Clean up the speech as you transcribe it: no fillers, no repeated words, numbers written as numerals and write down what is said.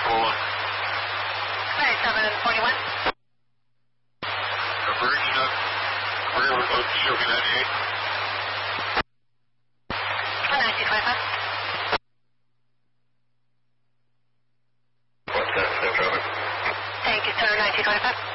41. 2741. Conversion of career with Chevy 98. 1925. What's that, no traffic? Thank you, sir. 1925.